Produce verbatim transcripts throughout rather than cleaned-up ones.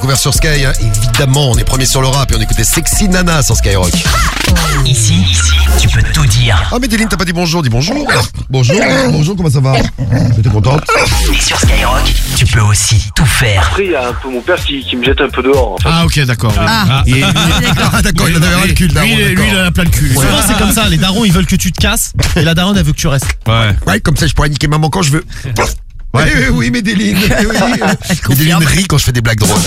Couvert sur Sky, hein. Évidemment, on est premier sur le rap et on écoutait Sexy Nana sur Skyrock. Ici, ici, tu peux tout dire. Ah, mais Médeline, t'as pas dit bonjour, dis bonjour. Bonjour, bonjour, comment ça va? T'es contente? Et sur Skyrock, tu peux aussi tout faire. Après, il y a un peu mon père qui, qui me jette un peu dehors. En fait. Ah, ok, d'accord. Oui. Ah, Et- Ah, d'accord, il en avait ras le cul, le daron, Lui, il- lui, d'accord. il en a plein le cul. lui. souvent c'est comme ça, les darons ils veulent que tu te casses et la daronne elle veut que tu restes. Ouais. Ouais, comme ça, je pourrais niquer maman quand je veux. Ouais, oui, oui, Médeline. Oui, oui. Médeline rit quand je fais des blagues drôles.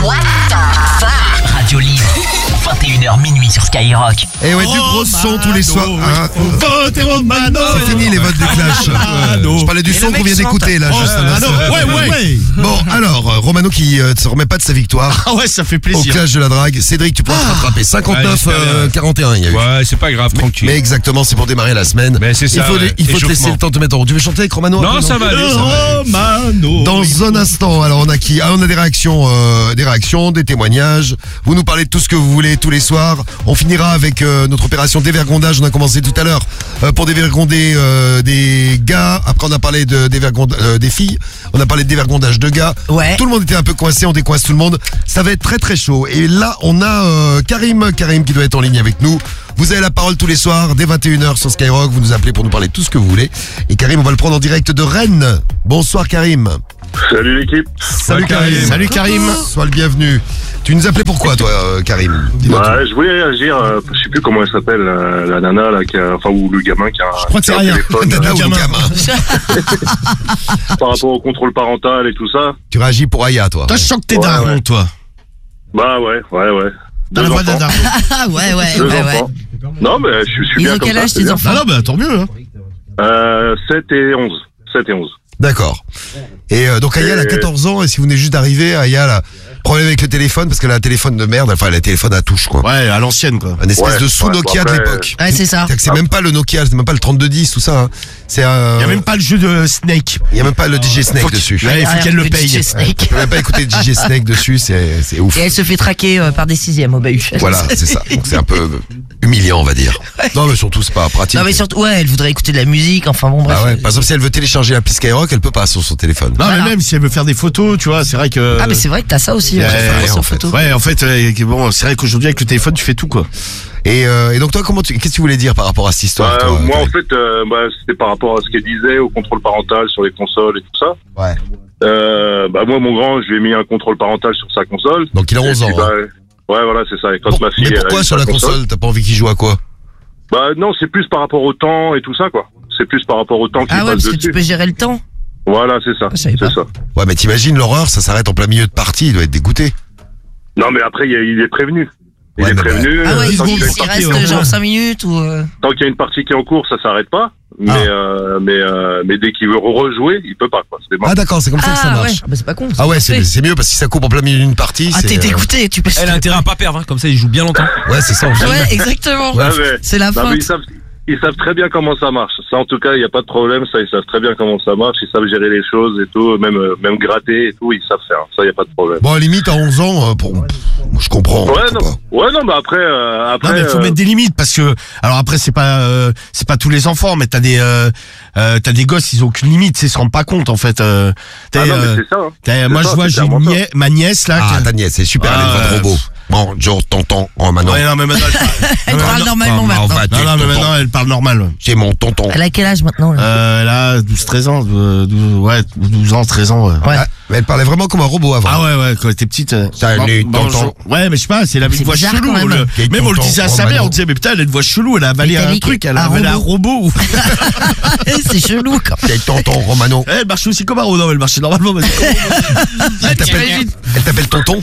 Radio Libre, vingt et une heures minuit sur Skyrock. Et ouais, du gros son tous les soirs. Hein. Vote et Romano. C'est fini les votes de Clash. Romano. Je parlais du son qu'on vient d'écouter là. juste à l'instant. Ouais, ouais. Bon, alors, euh, Romano qui euh, ne se remet pas de sa victoire Ah ouais, ça fait au plaisir. Clash de la drague. Cédric, tu pourras te rattraper. cinquante-neuf Ouais, j'espère bien. quarante et un, il y a eu. Ouais, c'est pas grave, tranquille. Mais exactement, c'est pour démarrer la semaine. Mais c'est ça, Il faut, ouais. il faut te laisser Échauffement. le temps de te mettre en route. Tu veux chanter avec Romano un Non, peu, ça va aller, ça va aller. Romano. Dans un instant, alors on a qui ah, on a des réactions, euh, des réactions, des témoignages. Vous nous parlez de tout ce que vous voulez tous les soirs. On finira avec euh, notre opération dévergondage. On a commencé tout à l'heure euh, pour dévergonder euh, des gars. Après on a parlé de dévergonda- euh, des filles. On a parlé de dévergondage de gars. Ouais. Tout le monde était un peu coincé. On décoince tout le monde. Ça va être très très chaud. Et là on a euh, Karim, Karim qui doit être en ligne avec nous. Vous avez la parole tous les soirs dès vingt et une heures sur Skyrock. Vous nous appelez pour nous parler de tout ce que vous voulez. Et Karim, on va le prendre en direct de Rennes. Bonsoir Karim. Salut l'équipe. Salut Karim. Salut Karim. Sois le bienvenu. Tu nous appelais pourquoi toi euh, Karim? Dis-moi Bah, je voulais réagir, euh, je sais plus comment elle s'appelle, la, la nana, là, qui a, enfin, ou le gamin qui a, Je crois que qui a c'est un rien. téléphone, tout. Nana euh, ou le gamin. gamin? par rapport au contrôle parental et tout ça. Tu réagis pour Aya toi. Toi, je sens que t'es Ouais, daron, ouais. toi. Bah ouais, ouais, ouais. T'as Deux la voix d'un enfants. daron. Ah ouais, ouais, Deux ouais, ouais. enfants. Non, mais je, je suis Ils bien ont comme quel ça. âge c'est tes bien. enfants? Ah non, bah tant mieux. Hein. Euh, sept et onze. sept et onze. D'accord. Et euh, donc Aya elle a Et- quatorze ans et si vous venez juste d'arriver, Aya elle a problème avec le téléphone parce qu'elle a un téléphone de merde, enfin elle a un téléphone à touche quoi. Ouais, à l'ancienne, quoi. Un espèce Ouais, de sous ouais, Nokia bon, de après, l'époque. Ouais, c'est ça. C'est-à-dire que c'est même pas le Nokia, c'est même pas le trente-deux dix tout ça. Hein. C'est un. Il y a même pas le jeu de Snake. il y a même pas le D J Snake Faut qu'il- dessus. Ouais, il faut Ah, qu'elle le petit paye. Snake. Tu peux même pas écouter D J Snake dessus, c'est c'est ouf. Et elle se fait traquer euh, par des sixièmes au bahut. Voilà, c'est ça. Donc c'est un peu humiliant, on va dire. Non, mais surtout, c'est pas pratique. Non mais surtout, ouais, elle voudrait écouter de la musique, enfin bon bref. Ah ouais, par exemple, si elle veut télécharger l'appli Skyrock, elle peut pas sur son téléphone. Non, Voilà. mais même si elle veut faire des photos, tu vois, c'est vrai que. Ah mais c'est vrai que t'as ça aussi, Ouais, euh, ouais, sur en fait. photo. Ouais, en fait, euh, bon, c'est vrai qu'aujourd'hui avec le téléphone, tu fais tout, quoi. Et, euh, et donc toi, comment tu, qu'est-ce que tu voulais dire par rapport à cette histoire Bah, toi, moi, Karim en fait, euh, bah, c'était par rapport à ce qu'elle disait, au contrôle parental sur les consoles et tout ça. Ouais. Euh, bah, moi, mon grand, je lui ai mis un contrôle parental sur sa console. Donc il a Et onze ans. puis, bah, hein. ouais, voilà, c'est ça. Et quand Bon, ma fille. mais elle a pourquoi eu sur sa la console, t'as pas envie qu'il joue à quoi? Bah, non, c'est plus par rapport au temps et tout ça, quoi. C'est plus par rapport au temps qu'il Ah ouais, passe parce que dessus. tu peux gérer le temps. Voilà, c'est ça. Je savais pas. C'est ça. Ouais, mais t'imagines l'horreur, ça s'arrête en plein milieu de partie, il doit être dégoûté. Non, mais après, il, est- il est prévenu. Il Ouais, est mais prévenu. Ah ouais, euh, il tant qu'il y a une s'il partie- reste ouais. genre cinq minutes ou... euh, tant qu'il y a une partie qui est en cours, ça s'arrête pas. Mais, Ah. euh, mais, euh, mais dès qu'il veut rejouer, il peut pas, quoi. C'est mort. Ah d'accord, c'est comme ça que ça Ah ouais, marche. ah, bah c'est pas con. Ah ouais, c'est, parfait. c'est mieux parce que si ça coupe en plein milieu d'une partie, Ah c'est... t'es euh, dégoûté, tu peux... Elle a intérêt à pas perdre, hein, comme ça il joue bien longtemps. Ouais, c'est ça. en fait. Ouais, exactement. Ouais, mais- C'est la non, mais fin. ils savent, ils savent très bien comment ça marche. Ça, en tout cas, il n'y a pas de problème. Ça, ils savent très bien comment ça marche. Ils savent gérer les choses et tout. Même, euh, même gratter et tout, ils savent faire. Ça, il n'y a pas de problème. Bon, à la limite, à onze ans, euh, pour... Moi, je comprends. Ouais, faut non. pas. Ouais, non, mais après, euh, après. Non, mais il faut euh, mettre des limites parce que, alors après, c'est pas, euh, c'est pas tous les enfants, mais t'as des, euh, euh, t'as des gosses, ils ont aucune limite, ils se rendent pas compte, en fait. Euh, t'as, Ah non, mais euh, c'est ça. hein. t'as- C'est moi, ça, je vois, c'est j'ai une clairement ça. nièce- ma nièce, là. Ah, qui- ta nièce, c'est super, elle est Ah, une voix de ouais. robot. Bon, Joe, tonton, oh, maintenant. Ouais, non, mais maintenant, Elle non, parle non, normalement non, maintenant. on va- non, non, mais maintenant, elle parle normal. C'est mon tonton. Elle a quel âge maintenant là Euh, elle a douze, treize ans, euh, douze, ouais, douze ans, treize ans, ouais. Ouais. Ah, mais elle parlait vraiment comme un robot avant. Ah ouais, ouais, quand elle était petite. euh, Salut, bon, bon, tonton. je- Ouais, mais je sais pas, c'est la C'est une voix bizarre, chelou. quand même. le- Quel Même on le tonton, disait à oh, sa mère, Manon. on disait, mais putain, elle a une voix chelou, elle a avalé un Métallique, truc, elle a un avalé un robot. robot. C'est chelou quand C'est tonton Romano. Eh, elle marche aussi comme un robot, non, elle marchait normalement. Mais... Elle t'appelle, elle t'appelle tonton?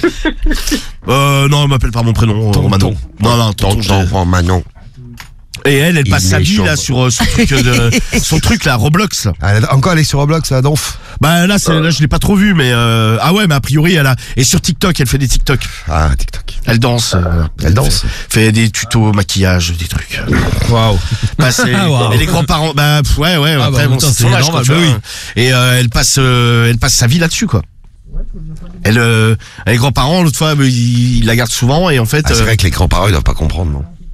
euh, non, elle m'appelle par mon prénom, euh, Romano. Non, non, tonton. Tonton je- Romano. Et elle, elle passe Il sa est vie chaud. là sur euh, son truc de, son truc là, Roblox. Là. Ah, elle a- encore elle est sur Roblox, la donf. Bah là, c'est, là, je l'ai pas trop vu, mais euh, ah ouais, mais a priori, elle a et sur TikTok, elle fait des TikTok. Ah, TikTok. Elle danse. euh, Elle danse. Fait, fait des tutos maquillage, des trucs. Waouh. Bah, c'est- Waouh. Et les grands-parents, bah pff, ouais, ouais. Ah, après, bah, bon, putain, c'est son c'est âge, normal, quoi, tu bah vois. Et euh, elle passe, euh, elle passe sa vie là-dessus, quoi. Elle, euh, les grands-parents, l'autre fois, bah, ils, ils la gardent souvent et en fait. Ah, c'est euh, vrai que les grands-parents, ils doivent pas comprendre, non?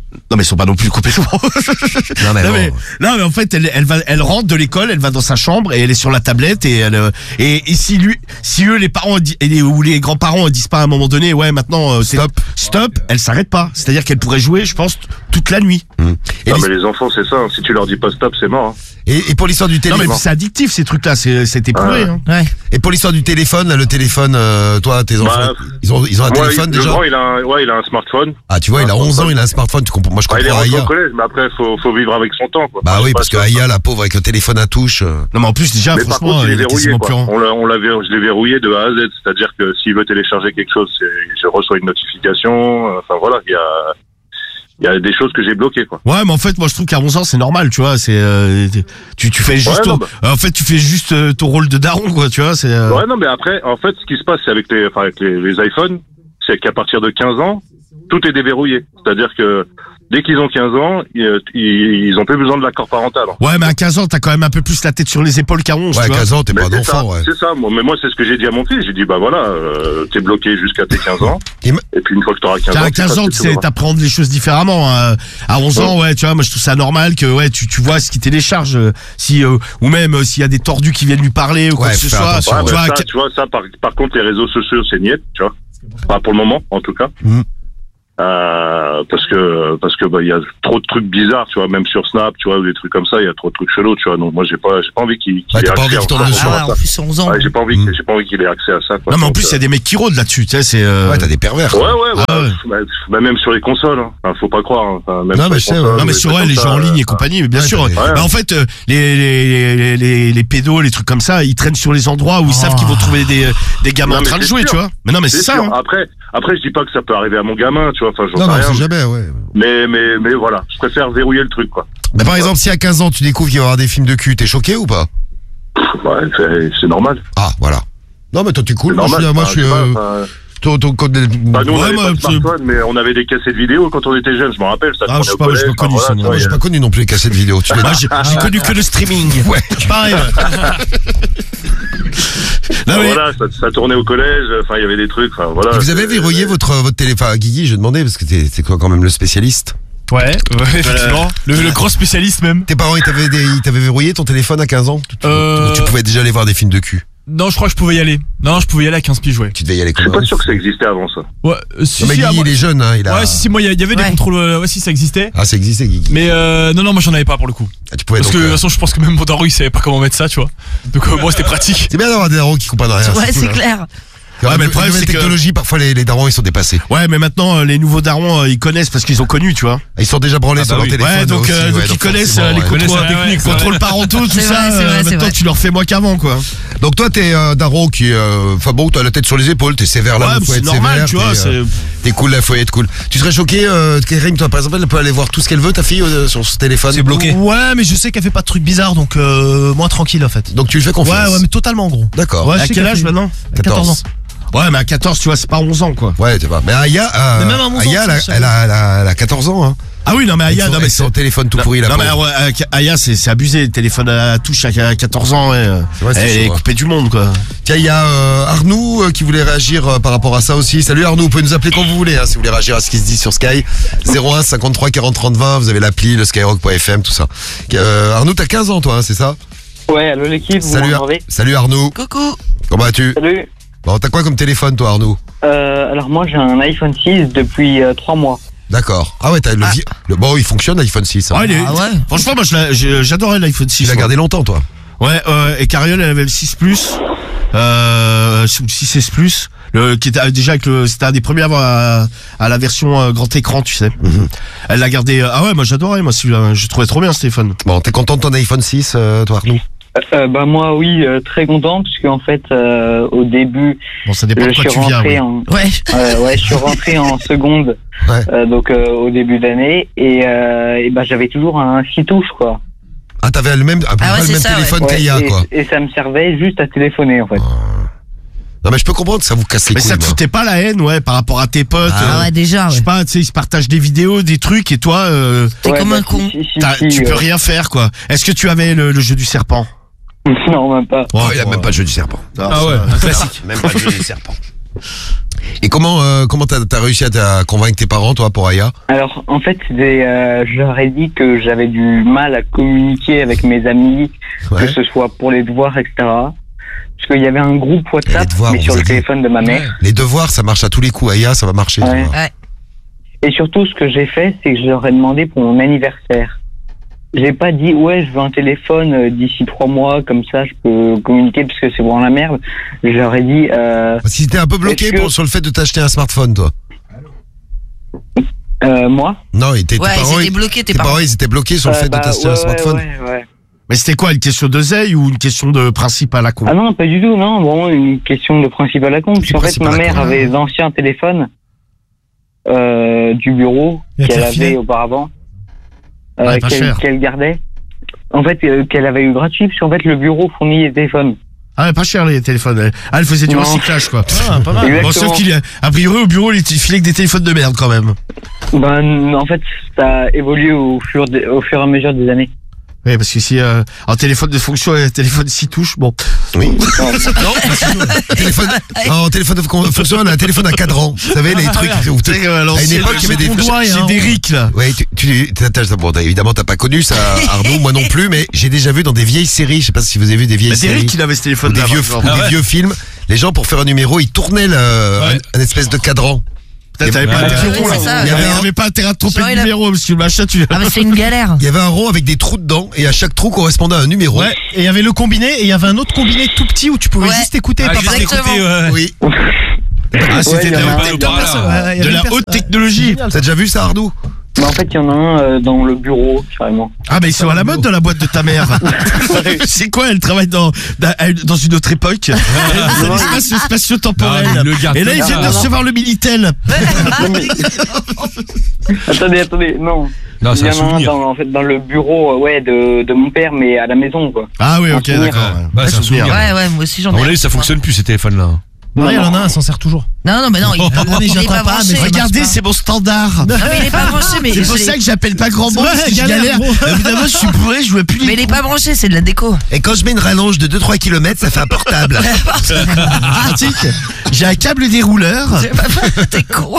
Non mais ils sont pas non plus complètement. Non mais, non, bon. mais, non mais en fait elle, elle va, elle rentre de l'école, elle va dans sa chambre et elle est sur la tablette et elle euh, et, et si lui, si eux les parents di- et les, ou les grands-parents disent pas à un moment donné, ouais maintenant euh, c'est- Stop. stop, elle s'arrête pas. C'est-à-dire qu'elle pourrait jouer, je pense, t- toute la nuit. Et, Non, l'his- mais les enfants, c'est ça. hein. Si tu leur dis pas stop, c'est mort. hein. et, et pour l'histoire du Non téléphone. mais c'est addictif ces trucs-là, c'est c'est éprouvé. Ouais. Hein. Ouais. Et pour l'histoire du téléphone, là, le téléphone, euh, toi, tes enfants, Bah, ils ont, ils ont un Moi, téléphone il- le déjà. grand, il a un, ouais, il a un smartphone. Ah, tu vois, il a un onze ans, smartphone. il a un smartphone. Tu comprends Moi, je Ouais, il est comprends rentré Aya. au collège, mais après, faut, faut vivre avec son temps, quoi. Bah Enfin, oui, c'est parce que pas ça. Aya, la pauvre, avec le téléphone à touche. euh, Non mais en plus déjà Mais par franchement contre, il est il est verrouillé, quasiment quoi. plus en- On l'a, on l'a, ver- je l'ai verrouillé de A à Z. C'est-à-dire que s'il veut télécharger quelque chose, c'est, je reçois une notification. Enfin, voilà, il y a, il y a des choses que j'ai bloquées, quoi. Ouais, mais en fait, moi, je trouve qu'à onze ans, c'est normal, tu vois. C'est, euh, tu, tu fais juste, Ouais, non, ton- en fait, tu fais juste euh, ton rôle de daron, quoi, tu vois. C'est. euh, Ouais, non, mais après, en fait, ce qui se passe, c'est avec les, enfin, avec les, les iPhones, c'est qu'à partir de quinze ans, tout est déverrouillé. C'est-à-dire que dès qu'ils ont quinze ans, ils, ils ils ont plus besoin de l'accord parental. Ouais, mais à quinze ans, t'as quand même un peu plus la tête sur les épaules qu'à onze, Ouais, à tu vois. quinze ans, t'es Mais pas un c'est ça, enfant, ouais. c'est ça. Moi, mais moi, c'est ce que j'ai dit à mon fils. J'ai dit, bah voilà, euh, t'es bloqué jusqu'à tes quinze ans. Et Et, m- puis une fois que t'auras quinze Tiens, ans, à quinze ans, tu sais, t'as t'apprends les choses différemment. hein. À onze ans, ouais, tu vois, moi, je trouve ça normal que, ouais, tu, tu vois ce qui télécharge, euh, si, euh, ou même euh, s'il y a des tordus qui viennent lui parler ou quoi Ouais, que ce faire soit. attention, Ouais, tu bah, vois, ça, à- tu vois, ça, par, par contre, les réseaux sociaux, c'est niette, tu vois. Enfin, pour le moment, en tout cas. Mhm. Euh, parce que, parce que, bah, il y a trop de trucs bizarres, tu vois, même sur Snap, tu vois, ou des trucs comme ça, il y a trop de trucs chelous, tu vois. Donc, moi, j'ai pas, j'ai pas envie qu'il, qu'il Ouais, ait t'as pas accès envie qu'il à- tombe dessus. à Ah, ça. en plus, onze ans. Ouais, j'ai pas envie, Mhm. j'ai pas envie qu'il ait accès à ça, quoi. non, mais en Donc, plus, il y a euh, des mecs qui rôdent là-dessus, tu sais, c'est, euh, Ouais, t'as des pervers. Ouais, quoi. ouais, ouais. Ah ouais. Bah, bah, même sur les consoles, hein. Enfin, faut pas croire, hein. Enfin, même Non, sur mais les je sais, consoles, ouais. Non mais des sur trucs elle, les comme jeux en ça, ligne et euh, compagnie, mais bien Ouais, sûr. t'as des- Ouais. Bah, en fait, euh, les, les, les, les, les pédos, les trucs comme ça, ils traînent sur les endroits où ils Oh. savent qu'ils vont trouver des, des gamins Non, en mais train de c'est jouer, sûr. tu vois. Mais non, mais c'est C'est ça. sûr. hein. Après, après, je dis pas que ça peut arriver à mon gamin, tu vois. Enfin, j'en Non, sais non, rien. c'est jamais, ouais. Mais, mais, mais voilà. Je préfère verrouiller le truc, quoi. Mais par exemple, si à quinze ans, tu découvres qu'il va y avoir des films de cul, t'es choqué ou pas? Ouais, c'est, c'est normal. Ah, voilà. Non, mais toi, tu es cool. C'est Moi, je normal. suis, moi, Enfin, je suis, sais pas, euh, enfin, ton, ton code de- bah, nous, on Ouais, avait moi, pas de c'est- smartphone, mais on avait des cassettes vidéo quand on était jeunes, je me rappelle. Ça Ah, tournait je sais au pas, moi, j'ai collège, pas connu enfin, ça, voilà, moi. Moi, j'ai tu vois, pas connu non plus les cassettes vidéo. Tu l'as Moi, j'ai j'ai connu que le streaming. Ouais. Pareil, ouais. Non, mais, Voilà, ça, ça tournait au collège, enfin, il y avait des trucs, enfin, voilà. Et vous avez c'est- verrouillé votre, votre téléphone. Enfin, Guigui, je demandais, parce que t'es, c'est quoi quand même le spécialiste? Ouais, ouais, effectivement. Le, le gros spécialiste même. Tes parents, ils t'avaient, des- ils t'avaient verrouillé ton téléphone à quinze ans? Tu, tu- Euh, tu pouvais déjà aller voir des films de cul. Non, je crois que je pouvais y aller. Non, je pouvais y aller à quinze piges, ouais. Tu devais y aller Je comme suis pas un sûr ouf. que ça existait avant ça. Ouais, euh, si, Non, mais si, ah, Guigui, moi- il est jeune, hein, il a... Ouais, si, si, moi, il y, a- il y avait des Ouais. contrôles, euh, ouais, si, ça existait. Ah, ça existait, Guigui. Mais euh, non, non, moi, j'en avais pas pour le coup. Ah, tu pouvais Parce donc, que de euh, toute façon, je pense que même mon daron, il savait pas comment mettre ça, tu vois. Donc, euh, bon, c'était pratique. c'est bien d'avoir des darons qui comprennent rien. Ouais, cool, c'est hein. clair. Ouais, mais le problème, problème, c'est c'est que- technologie, parfois les, les darons, ils sont dépassés. ouais, mais maintenant, euh, les nouveaux darons, euh, ils connaissent parce qu'ils ont connu, tu vois. Ils sont déjà branlés Ah, sur bah leur oui. téléphone. Ouais, donc, aussi, euh, donc ouais, ils connaissent euh, forcément, les ouais. connaissent contrôles, la technique, les contrôles parentaux, tout C'est ça. vrai, c'est euh, vrai, c'est maintenant, vrai. tu leur fais moins qu'avant, quoi. Donc toi, t'es un daron qui est... euh, Enfin bon, t'as la tête sur les épaules, t'es sévère là Ouais, où faut c'est être normal, sévère. tu vois. t'es, euh, c'est- T'es cool là, faut être cool. Tu serais choqué, euh, Karim, toi par exemple, elle peut aller voir tout ce qu'elle veut, ta fille, euh, sur son téléphone. C'est bloqué. Ouais, mais je sais qu'elle fait pas de trucs bizarres, donc euh, moins tranquille en fait. Donc tu lui fais confiance. Ouais, ouais, mais totalement en gros. D'accord. Ouais, je À sais quel qu'elle âge fait- maintenant? quatorze ans. Ouais, mais à quatorze, tu vois, c'est pas onze ans, quoi. Ouais, tu vois. Mais Aya, euh, Mais même à onze ans, Aya, elle, a, c'est- elle, a, elle, a, elle a quatorze ans. Hein. Ah oui, non, mais Aya, Avec son- non, mais avec c'est. son téléphone tout pourri, la Non, mais pauvre. ouais, euh, Aya, c'est c'est abusé. Le téléphone à la touche à quatorze ans, ouais. C'est vrai, c'est Elle est chaud, hein. coupée du monde, quoi. Tiens, il y a euh, Arnaud euh, qui voulait réagir euh, par rapport à ça aussi. Salut Arnaud, vous pouvez nous appeler quand vous voulez, hein, si vous voulez réagir à ce qui se dit sur Sky. zéro un cinquante-trois quarante trente vingt, vous avez l'appli, le skyrock point f m, tout ça. Euh, Arnaud, t'as quinze ans toi, hein, c'est ça? Ouais, allô l'équipe, vous Salut, Ar- m'entendez? Salut Arnaud, Coucou. comment vas-tu? Salut. Bon, t'as quoi comme téléphone toi Arnaud? Euh, alors moi j'ai un iPhone six depuis euh, trois mois. D'accord. Ah ouais, t'as le, Ah. vie- le bon, il fonctionne l'iPhone six. Hein. Ouais, il est- Ah ouais. Franchement, moi, je l'a- j'ai- j'adorais l'iPhone six. Tu l'as moi. gardé longtemps toi. Ouais, euh, et Cariole, elle avait le six Plus, euh, ou le six S Plus, le, qui était déjà avec le, c'était un des premiers à avoir à, à la version euh, grand écran, tu sais. Mhm. Elle l'a gardé, euh, ah ouais, moi j'adorais, moi celui-là, je trouvais trop bien ce téléphone. Bon, t'es content de ton iPhone six euh, toi Arnaud? Euh, euh, bah moi oui, euh, très content parce qu'en fait euh, au début Bon, ça dépend je de quoi suis tu viens. rentré oui. en Ouais. euh, ouais je suis rentré en seconde Ouais. euh, donc euh, au début d'année et, euh, et bah j'avais toujours un six touches quoi. Ah, t'avais le même, à peu Ah ouais, près le c'est même ça, téléphone Ouais, qu'Aya et, quoi. et ça me servait juste à téléphoner en fait. Non mais je peux comprendre que ça vous casse les Mais couilles. ça te moi. foutait pas la haine, ouais, par rapport à tes potes. Ah euh, ouais, déjà, Je sais ouais. pas, tu sais, ils se partagent des vidéos, des trucs, et toi, euh, T'es Ouais, comme bah, un con. si, si, t'as- si, tu peux euh, rien faire, quoi. Est-ce que tu avais le, le jeu du serpent? non même pas. Oh, il a même pas le jeu du serpent. Ah ouais, un classique. Même pas le jeu du serpent. Et comment euh, comment t'as as réussi à, t'as- convaincre tes parents, toi, pour Aya? Alors, en fait, c'était, euh, je leur ai dit que j'avais du mal à communiquer avec mes amis, Ouais. que ce soit pour les devoirs, et cetera. Parce qu'il y avait un groupe Et les WhatsApp, devoirs, mais on sur vous le a dit. téléphone de ma mère. Les devoirs, ça marche à tous les coups. Aya, ça va marcher. tu Ouais. vois. Ouais. Et surtout, ce que j'ai fait, c'est que je leur ai demandé pour mon anniversaire. J'ai pas dit, ouais, je veux un téléphone euh, d'ici trois mois, comme ça, je peux communiquer parce que c'est vraiment la merde. Je leur ai dit, euh, Parce que t'es un peu bloqué Est-ce que- pour, sur le fait de t'acheter un smartphone, toi. euh, moi. Non, et tes, tes Ouais, parents, ils étaient ils- bloqués, tes tes parents. parents, ils étaient bloqués sur le Euh, fait bah, de t'acheter ouais, un smartphone. Ouais, ouais. Mais c'était quoi, une question d'oseille ou une question de principe à la con? Ah non, pas du tout, non, vraiment une question de principe à la con. Parce C'est qu'en fait, principe à ma la mère con. avait d'anciens téléphones euh, du bureau Et elle qu'elle t'a avait refilé auparavant, Ouais, euh, pas qu'elle cher. qu'elle gardait. En fait, euh, qu'elle avait eu gratuit, parce qu'en fait, le bureau fournit les téléphones. Ah ouais, pas cher les téléphones. Ah, elle faisait du Non. recyclage, quoi. Ah, pas mal. Bon, Exactement. sauf qu'il est, a priori, au bureau, il filait avec des téléphones de merde, quand même. Ben, en fait, ça a évolué au fur, des- au fur et à mesure des années. Oui, parce que si, euh, un téléphone de fonction et un téléphone six touches, bon. Oui. Non, un téléphone, non, un téléphone de con- fonction, un téléphone à cadran. Vous savez, les trucs où tu- Tu sais, euh, à une l'ancienne, époque, il y avait des ton doigt et un j'ai des rond. rics, là. Ouais, tu, tu t'as- t'as- bon, t'as- évidemment, t'as pas connu ça, Arnaud, moi non plus, mais j'ai déjà vu dans des vieilles séries, je sais pas si vous avez vu des vieilles Bah, séries, Derrick, il avait ce ou téléphone des là. vieux, par ou exemple. des ouais. vieux films, les gens pour faire un numéro, ils tournaient le, Ouais. un, un espèce de cadran. Putain, t'avais pas Ouais, intérêt ouais, rond, là. c'est ça, Il y avait ouais. avait pas intérêt à te tromper Genre, de il a- numéro, parce que le machin, tu. Ah, mais c'est une galère. Il y avait un rond avec des trous dedans, et à chaque trou correspondait à un numéro. Ouais, et il y avait le combiné, et il y avait un autre combiné tout petit où tu pouvais Ouais. juste écouter. Ah, pas juste parler. Exactement. écouter, ouais. Oui. Ah, c'était Ouais, il y de en a la un. haute Deux technologie. personnes, Ouais, il y De avait la une personne- haute technologie. Génial, T'as déjà vu ça, Arnaud? Mais en fait, il y en a un euh, dans le bureau, carrément. Ah, mais ils sont à la mode dans la boîte de ta mère. C'est quoi, elle travaille dans, dans dans une autre époque. C'est l'espace spatio-temporel. Non, le garde- Et là, ils viennent de Non, non. recevoir le Minitel. Attendez, attendez, non. Non, Il c'est y un en a un souvenir. dans, en fait, dans le bureau, euh, ouais, de, de mon père, mais à la maison, quoi. Ah oui, Un ok, souvenir. d'accord. Ouais, c'est un souvenir. Ouais, ouais, moi aussi j'en À ai. mon avis, ça fonctionne plus ces téléphones-là. Non, il y en a un, s'en sert toujours. Non, non, mais non, il, Ah, mais il est j'entends pas pas, branché. mais Regardez, c'est mon standard. Non, mais il est pas branché, mais C'est pour je ça l'ai- que j'appelle pas grand monde, Ouais, parce que je galère, galère. gros. Évidemment, je suis bourré, je vois plus les mais il est pas branché, c'est de la déco. Et quand je mets une rallonge de deux trois kilomètres, ça fait un portable. pratique. J'ai un câble dérouleur. C'est pas- T'es con.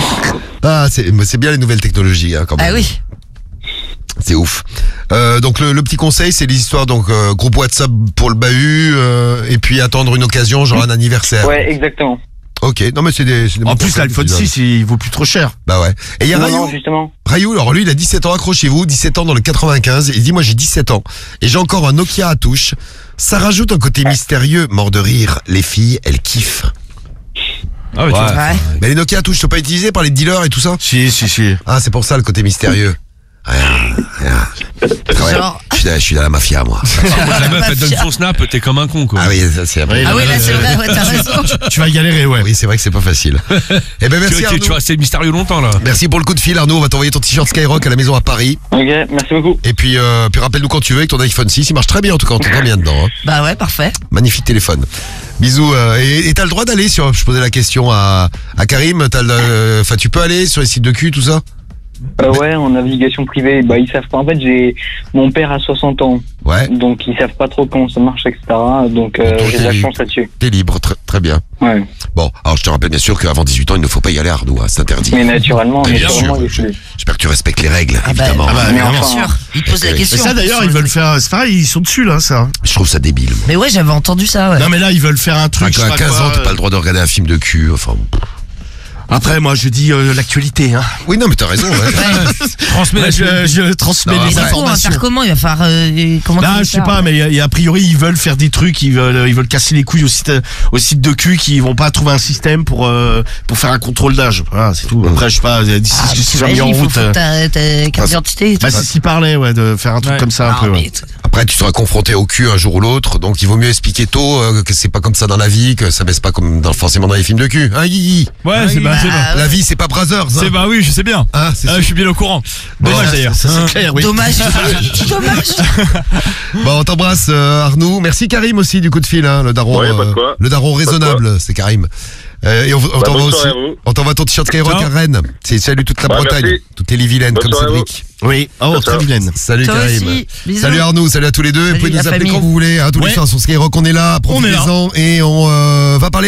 Ah, c'est c'est bien les nouvelles technologies, hein, quand même. Ah oui. C'est ouf. Euh, donc le, le petit conseil, c'est l'histoire donc euh, groupe WhatsApp pour le bahut euh, et puis attendre une occasion, genre un anniversaire. Ouais, exactement. Ok. Non mais c'est des, c'est des bons En plus, conseils, l'iPhone tu donnes. six, il vaut plus trop cher. Bah ouais. Et il y a Non, non, Rayou. justement. Rayou, alors lui, il a dix-sept ans. Accrochez-vous, dix-sept ans dans le quatre-vingt-quinze. Il dit moi j'ai dix-sept ans et j'ai encore un Nokia à touche. Ça rajoute un côté mystérieux. Mort de rire. Les filles, elles kiffent. Ah ouais, tu vois. Ouais. Mais les Nokia à touche sont pas utilisés par les dealers et tout ça. Si, si, si. Ah, c'est pour ça le côté mystérieux. Rien, rien. Ouais, Genre- je, suis dans, je suis dans la mafia, moi. La meuf, elle donne son snap, t'es comme un con, quoi. Ah oui, ça, c'est Oui, Ah oui, là c'est vrai, ouais, t'as raison. Tu vas galérer, ouais. Oui, c'est vrai que c'est pas facile. Eh ben Tu, merci tu, Arnaud. tu vas rester mystérieux longtemps, là. Merci pour le coup de fil Arnaud. On va t'envoyer ton t-shirt Skyrock à la maison à Paris. Ok, merci beaucoup. Et puis, euh, puis rappelle-nous quand tu veux avec ton iPhone six. Il marche très bien en tout cas. On t'entend bien dedans. Hein. Bah ouais, parfait. Magnifique téléphone. Bisous. euh, et et t'as le droit d'aller sur. Je posais la question à, à Karim. T'as le. Enfin, tu peux aller sur les sites de cul, tout ça. Euh, ouais, en navigation privée, bah ils savent pas. En fait, j'ai mon père a soixante ans, Ouais. donc ils savent pas trop comment ça marche, et cetera. Donc euh, Bon, j'ai de la t'es- chance là-dessus. T'es libre. Très, très bien. Ouais. Bon. Alors je te rappelle bien sûr qu'avant dix-huit ans, il ne faut pas y aller Arnaud. Hein, c'est interdit. Mais naturellement, Mais bien naturellement, sûr, il je- faut- J'espère que tu respectes les règles, Ah bah, évidemment. ah bah, Mais évidemment. Bien enfin, sûr. Il te pose la Mais Mais question. ça, d'ailleurs, ils veulent faire. C'est pareil, ils sont dessus, là, ça. Je trouve ça débile. moi. Mais ouais, j'avais entendu ça, ouais. Non, mais là, ils veulent faire un truc. je sais à pas quinze quoi. ans, t'as pas le droit de regarder un film de cul. Enfin. Après, moi, je dis euh, l'actualité, hein. Oui, non, mais t'as raison. Ouais. Transmets Moi, je, je transmets Non, les Mais après- du coup, on va informations. faire comment? Il va falloir. euh, comment Là, tu veux je sais faire pas, mais il y a- a priori, ils veulent faire des trucs, ils veulent, ils veulent casser les couilles au site, au site de cul, qui vont pas trouver un système pour, euh, pour faire un contrôle d'âge. Voilà, c'est tout. Après, je sais pas, d'ici Ah, ce mais qui s'est mis t'imagines, en il faut route. faut que euh, ta ta carte d'identité et tout. Bah, c'est ce qu'il parlait, ouais, de faire un truc Ouais. comme ça, un Non, peu. ouais. mais- Après, tu seras confronté au cul un jour ou l'autre, donc il vaut mieux expliquer tôt euh, que c'est pas comme ça dans la vie, que ça baisse pas comme dans, forcément dans les films de cul. Hein, Guigui Ouais, c'est bah, c'est Bah, La ouais. vie, c'est pas Brothers. Hein. C'est bah oui, je sais bien. Ah, c'est Ah, sûr. je suis bien au courant. Dommage Bon, d'ailleurs. Ça, c'est clair, oui. Dommage. Dommage. Bon, on t'embrasse, euh, Arnaud. Merci Karim aussi du coup de fil, hein, le daron, Ouais, pas de quoi. le daron de raisonnable, c'est Karim. Euh, et on, on Bah, t'envoie bonne aussi, soirée à vous. on t'envoie ton t-shirt Skyrock Ciao. à Rennes. C'est salut toute la Bah, Bretagne, merci. toutes les vilaines Bonne comme soirée à vous. Cédric. Oui, oh, Ciao, très ciao. vilaine. Salut Toi Karim. aussi. Bisous. Salut Arnaud, salut à tous les deux. Salut Vous pouvez la nous appeler famille. quand vous voulez, hein, tous les Ouais. soirs sur Skyrock, on est là, On est là. profitez-en et on euh, va parler. euh,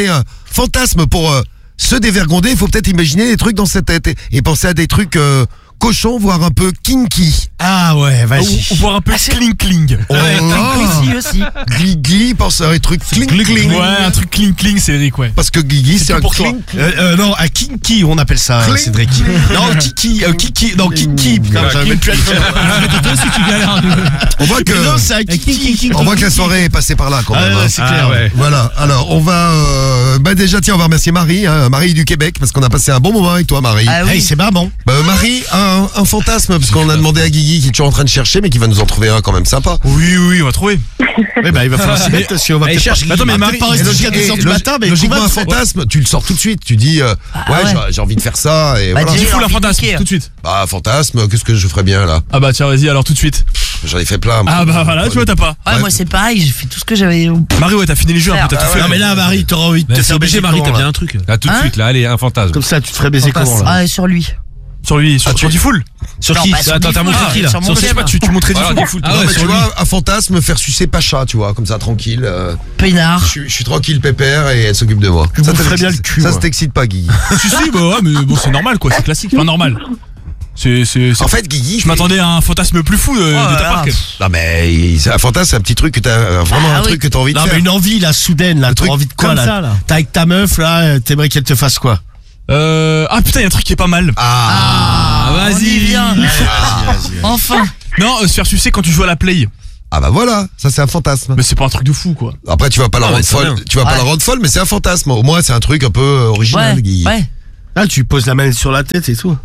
fantasme pour euh, se dévergonder, il faut peut-être imaginer des trucs dans cette tête et, et penser à des trucs euh, cochons, voire un peu kinky. Ah ouais, vas-y. Ou voir un peu cling cling. Oh Ouais, là. Guigui aussi. Guigui pense à des trucs cling cling. Ouais, un truc cling cling, Cédric, ouais. Parce que Guigui, c'est C'est un pour toi. cling. Euh, euh, non, à Kinky, on appelle ça, Cling. Cédric. Non, Kiki, euh, Kiki, non, Kinky. Putain, j'arrive même plus à le faire. On voit que, Mais non, c'est à Kiki. on voit que la soirée est passée par là quand Ah, même. ouais, hein. c'est clair. ouais. Voilà, alors on va euh, bah déjà tiens on va remercier Marie, hein, Marie du Québec parce qu'on a passé un bon moment avec toi Marie. Ah Hey, oui. c'est marrant. Bah, Marie a un, un fantasme parce qu'on a demandé à Guigui qui est toujours en train de chercher mais qui va nous en trouver un quand même sympa. Oui, oui, on va trouver. Oui, bah, il va falloir s'y mettre si on va Allez, peut-être cherche, pas- attends, mais on va Marie- peut-être pas Et rester jusqu'à logique- deux heures et du logi- matin, mais logiquement comment un faire fantasme, tu le sors tout de suite, tu dis euh, Ah ouais, ouais. j'ai- j'ai envie de faire ça et Bah, voilà. dis- Tu fous la envie de fantasme, niquer. tout de suite. Bah fantasme, qu'est-ce que je ferais bien là? Ah bah tiens, vas-y, alors tout de suite. J'en ai fait plein. moi. Ah bah voilà, tu vois, t'as pas. Ouais, moi c'est pareil, j'ai fait tout ce que j'avais. Marie, ouais, t'as fini les jeux un peu, t'as Ah tout fait. ouais. Non, mais là, Marie, t'auras envie de te C'est faire obligé, baiser Marie, t'as comment, bien là un truc. Là, tout de Hein suite, là, allez, un fantasme. Comme ça, tu te ferais baiser comment, là? Ah, sur lui. Sur lui, sur, Ah, tu- sur du full. Sur Non, qui pas sur Attends, du t'as full, montré qui là sur mon Je sais thème. pas, tu, tu montrais du Alors, full. des full. Non, Ah ouais, mais tu sur lui. vois, un fantasme, faire sucer Pacha, tu vois, comme ça, tranquille. euh, Peinard. je, suis- je suis tranquille, pépère, et elle s'occupe de moi. Je Ça vous te- ferais bien le cul, Ça moi. se t'excite pas, Guigui. Si, si, bah ouais, mais bon, c'est normal, quoi, c'est classique. Enfin, normal. C'est, c'est, c'est- En fait, Guigui. Je m'attendais à un fantasme plus fou de, de ta part, quand même. Non, mais il- c'est un fantasme, c'est un petit truc que t'as, euh, vraiment Ah un oui. truc que t'as envie de Non, faire. mais une envie, là, soudaine, là. Le T'as truc envie de quoi, comme là? ça, là. T'as avec ta meuf, là, euh, t'aimerais qu'elle te fasse quoi? Euh, ah putain, il y a un truc qui est pas mal. Ah, Ah, on y vient. Enfin. Non, euh, se faire sucer quand tu joues à la play. ah bah voilà, ça c'est un fantasme. Mais c'est pas un truc de fou, quoi. Après, tu vas pas la Ah ouais, rendre c'est folle, bien. tu vas pas Ouais. la rendre folle, mais c'est un fantasme. Au moins, c'est un truc un peu euh, original, Ouais. Guigui. Ouais. Ah, tu lui poses la main sur la tête et tout.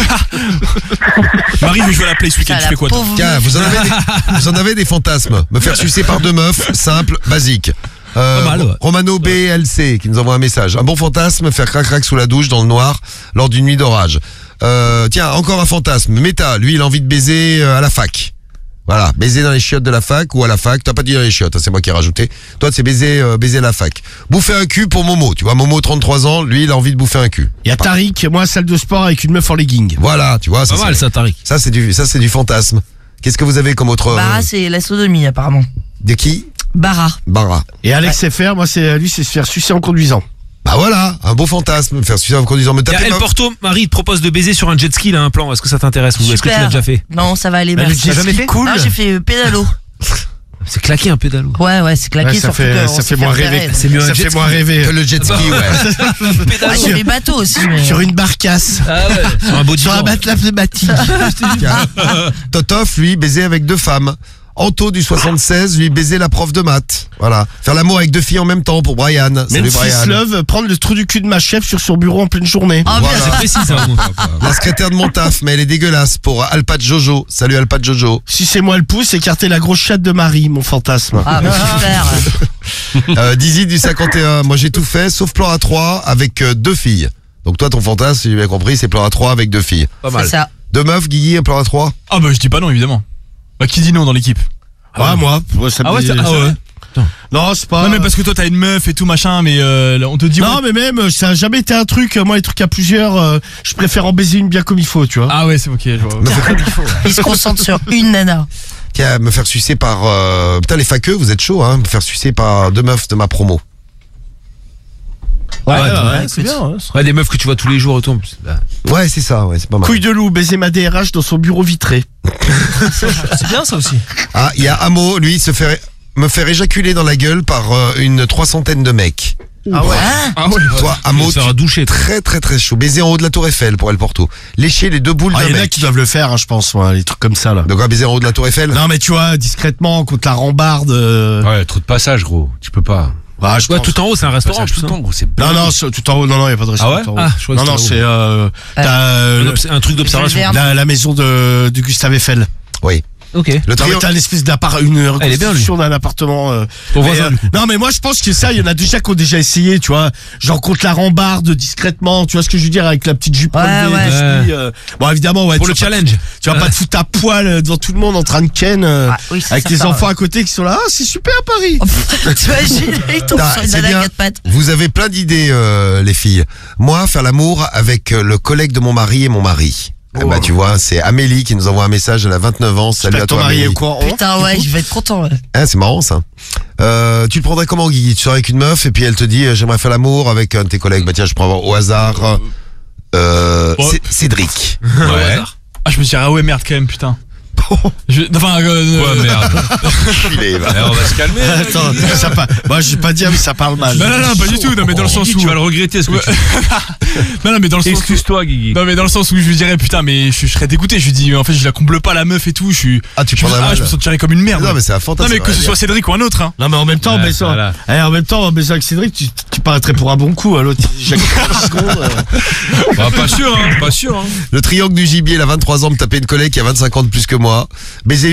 Marie veut jouer à la play ce week-end, Putain, tu la fais quoi, toi? pauvre Tiens, meuf. vous en avez des, vous en avez des fantasmes. Me faire sucer par deux meufs, simple, basique. Euh, Pas mal, ouais. Romano B L C qui nous envoie un message. Un bon fantasme, faire crac-crac sous la douche dans le noir lors d'une nuit d'orage. Euh, tiens, encore un fantasme. Meta, lui, il a envie de baiser euh, à la fac. Voilà, baiser dans les chiottes de la fac ou à la fac. T'as pas dit dans les chiottes, hein, c'est moi qui ai rajouté. Toi, c'est baiser, euh, baiser à la fac. Bouffer un cul pour Momo. Tu vois, Momo, trente-trois ans, lui, il a envie de bouffer un cul. Il y a Tariq, moi, salle de sport avec une meuf en legging. Voilà, tu vois, ça, Pas mal, c'est- ça, Tariq. ça c'est du, ça c'est du fantasme. Qu'est-ce que vous avez comme autre Bara, euh, c'est la sodomie, apparemment. de qui? Bara. Bara. Et Alex F R, moi, c'est, lui, c'est se faire sucer en conduisant. Bah voilà, un beau fantasme, faire sucer en conduisant. Me Il y a taper El pas- Porto, Marie te propose de baiser sur un jet ski, là, un plan. Est-ce que ça t'intéresse ou est-ce que tu Super. l'as déjà fait? Non, ça va aller, Bah, le merci. jet jamais ski, fait cool. Ah, j'ai fait euh, pédalo. C'est claqué un pédalo. Ouais, ouais, c'est claqué Ouais, ça surtout fait, qu'on ça s'est fait moins repérer. rêver. C'est mieux un Ça jet fait ski. moins rêver. que le jet ski, ouais. Ah, j'ai fait bateau aussi. Mais... Sur une barcasse. Ah ouais. Sur un beau Sur un matelas pneumatique. Tiens. Totof, lui, baiser avec deux femmes. Anto du soixante-seize, lui, baiser la prof de maths. Voilà. Faire l'amour avec deux filles en même temps pour Brian. Salut Memphis Brian. Love, prendre le trou du cul de ma chef sur son bureau en pleine journée. Ah, Voilà. merde. C'est précis, ça. au moins. La secrétaire de mon taf, mais elle est dégueulasse pour Alpat Jojo. Salut Alpat Jojo. Si c'est moi le pouce, écarter la grosse chatte de Marie, mon fantasme. Ah, bah, super. Euh, Dizzy du cinquante et un, moi j'ai tout fait, sauf plan à trois avec euh, deux filles. Donc toi, ton fantasme, si j'ai bien compris, c'est plan à trois avec deux filles. Pas C'est mal. ça. Deux meufs, Guigui, un plan à trois. Ah bah je dis pas non, évidemment. Bah qui dit non dans l'équipe? Ah, moi, ouais, ça me Ah ouais, dit- c'est- ah ouais. Non, c'est pas. Non mais parce que toi t'as une meuf et tout machin, mais euh, on te dit... Non, ouais. mais même, ça a jamais été un truc. Moi, les trucs à plusieurs, euh, je préfère en baiser une bien comme il faut, tu vois. Ah ouais, c'est ok, je vois. Il se concentre sur une nana. Tiens, me faire sucer par... euh, Putain, les faqueux, vous êtes chaud, hein. Me faire sucer par deux meufs de ma promo. Ouais, Ouais, ouais, ouais, ouais. c'est bien. hein. Ouais, des meufs que tu vois tous les jours et tout. en plus. Bah, Ouais, c'est ça, ouais, c'est pas mal. Couille de loup, baiser ma D R H dans son bureau vitré. C'est bien ça aussi. Ah, il y a Amo, lui, se faire... me faire éjaculer dans la gueule par euh, une trois centaine de mecs. Ah ouais. Hein Ah ouais. Toi, Amo, ça va doucher. très très très chaud. Baiser en haut de la Tour Eiffel pour El Porto. Lécher les deux boules Ah, d'un il y en a mec. qui doivent le faire, hein, je pense, ouais, les trucs comme ça, là. De quoi baiser en haut de la Tour Eiffel? Non, mais tu vois, discrètement, contre la rambarde. euh, Ouais, trop de passage, gros. Tu peux pas. bah, je Ouais, pense. tout en haut, c'est un restaurant. Passage Tout tout le le temps, gros. C'est Non, non, c'est- tout en haut, non, non, il n'y a pas de restaurant. Ah ouais tout en haut. Ah, je crois que non, non, c'était c'est, en haut. euh, t'as, euh, Un obs- un truc d'observation. Verne. la, la maison de, de Gustave Eiffel. Oui. Ok. Le Non, mais triangle. t'as l'espèce d'appart, une Elle est bien, lui. reconstruction d'un appartement. euh, Ton mais, voisin, euh, du coup. non, mais moi, je pense que ça, il y en a déjà qui ont déjà essayé, tu vois. Genre contre la rambarde, discrètement, tu vois ce que je veux dire, avec la petite jupe Ouais, relevée ouais. de cheville, euh. Bon, évidemment, ouais. Pour tu le vas pas- challenge. Tu vas pas te foutre à poil euh, devant tout le monde en train de ken, euh, Ah, oui, c'est avec ça, les ça, enfants ouais. à côté qui sont là. Ah, c'est super, Paris. Oh, pff, T'imagines, il tombe Ah, sur une c'est nana à bien. quatre pattes. Vous avez plein d'idées, euh, les filles. Moi, faire l'amour avec euh, le collègue de mon mari et mon mari. Eh bah tu vois, c'est Amélie qui nous envoie un message, elle a vingt-neuf ans. Salut à ton toi mari est Amélie. au courant. Putain, ouais, je vais être content. Ouais. Ah, c'est marrant ça. Euh, tu le prendrais comment Guigui? Tu sors avec une meuf et puis elle te dit euh, j'aimerais faire l'amour avec un de tes collègues. Bah tiens, je prends au hasard euh, Oh. C- Cédric. Ouais. Ah, je me dirais, ah ouais, merde, quand même, putain. Je, enfin, euh, Ouais, merde. Il est, va. Eh, on va se calmer. Attends, ça pa- moi je vais pas dire mais ça parle mal. non, non, non, pas du tout. Non, mais dans le sens Guigui, où. tu vas le regretter ce que Ouais. tu Non, non, mais dans le sens où. Excuse-toi, Guigui. Non, mais dans le sens où je lui dirais, putain, mais je, je serais dégoûté. Je lui dis, en fait, je la comble pas la meuf et tout. Je suis. Ah, tu je, prendrais ah, mal. je me sentirais comme une merde. Non mais c'est un Non, fantasme. mais que ce soit Cédric ou un autre, hein. Non mais en même temps, Ouais, mais ça, voilà. eh, en même temps, mais ça avec Cédric, tu, tu paraîtrais pour un bon coup. À l'autre, Jacques, secondes. euh. Bah, pas sûr, hein. Pas sûr, hein. Le triangle du gibier, il a vingt-trois ans, me taper une collègue qui a vingt-cinq ans de plus que moi. Baiser